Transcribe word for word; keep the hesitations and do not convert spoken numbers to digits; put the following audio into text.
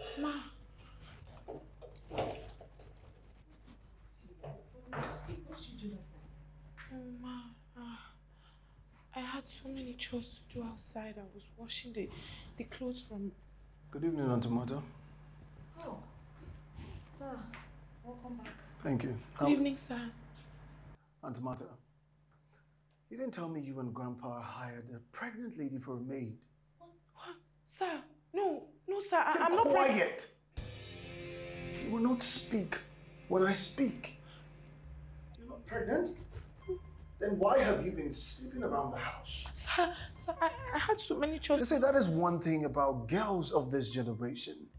Ma. What did you do last night? Oh, Ma. Uh, I had so many chores to do outside. I was washing the, the clothes from... Good evening, Auntie Martha. Oh, sir, welcome back. Thank you. Good um, evening, sir. Auntie Martha, you didn't tell me you and Grandpa hired a pregnant lady for a maid. What? Sir, no, no, sir, I, Keep I'm not quiet! You will not speak when I speak. You're not pregnant? Then why have you been sleeping around the house? Sir, sir, I, I had so many chores. You see, that is one thing about girls of this generation.